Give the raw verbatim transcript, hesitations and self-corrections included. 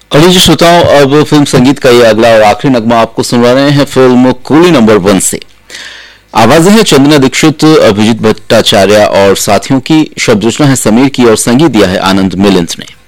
और लीजिए श्रोताओं, अब फिल्म संगीत का ये अगला और आखिरी नगमा आपको सुनवा रहे हैं फिल्म कूली नंबर वन से। आवाजें हैं चंदना दीक्षित, अभिजीत भट्टाचार्य और साथियों की। शब्द रचना है समीर की और संगीत दिया है आनंद मिलिंद ने।